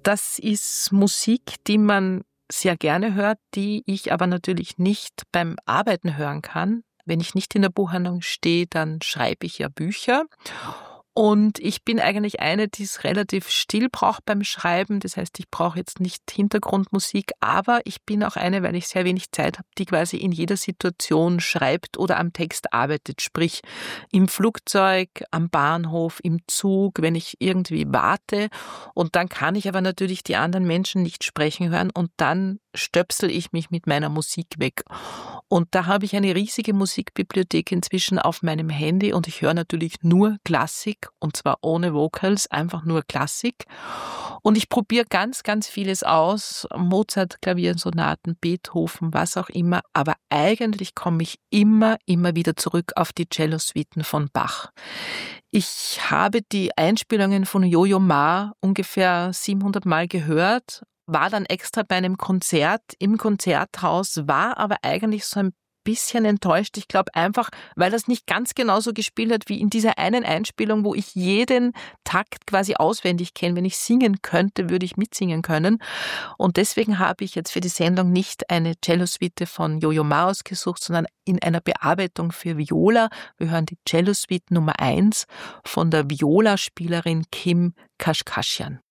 Das ist Musik, die man sehr gerne hört, die ich aber natürlich nicht beim Arbeiten hören kann. Wenn ich nicht in der Buchhandlung stehe, dann schreibe ich ja Bücher. Und ich bin eigentlich eine, die es relativ still braucht beim Schreiben. Das heißt, ich brauche jetzt nicht Hintergrundmusik, aber ich bin auch eine, weil ich sehr wenig Zeit habe, die quasi in jeder Situation schreibt oder am Text arbeitet. Sprich, im Flugzeug, am Bahnhof, im Zug, wenn ich irgendwie warte. Und dann kann ich aber natürlich die anderen Menschen nicht sprechen hören und dann stöpsel ich mich mit meiner Musik weg. Und da habe ich eine riesige Musikbibliothek inzwischen auf meinem Handy und ich höre natürlich nur Klassik und zwar ohne Vocals, einfach nur Klassik. Und ich probiere ganz, ganz vieles aus, Mozart, Klaviersonaten, Beethoven, was auch immer, aber eigentlich komme ich immer wieder zurück auf die Cellosuiten von Bach. Ich habe die Einspielungen von Yo-Yo Ma ungefähr 700 Mal gehört, war dann extra bei einem Konzert im Konzerthaus, war aber eigentlich so ein bisschen enttäuscht. Ich glaube einfach, weil das nicht ganz genauso gespielt hat wie in dieser einen Einspielung, wo ich jeden Takt quasi auswendig kenne. Wenn ich singen könnte, würde ich mitsingen können. Und deswegen habe ich jetzt für die Sendung nicht eine Cellosuite von Yo-Yo Ma ausgesucht, sondern in einer Bearbeitung für Viola. Wir hören die Cellosuite Nummer 1 von der Violaspielerin Kim Kashkashian.